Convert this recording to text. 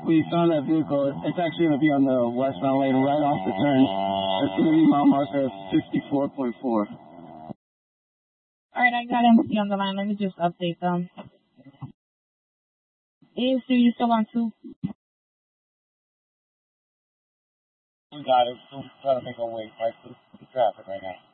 we found that vehicle. It's actually going to be on the westbound lane right off the turn. It's going to be mile marker 64.4. Alright, I got MC on the line. Let me just update them. ASU, you still on 2? We got it. We're trying to make our way right through the traffic right now.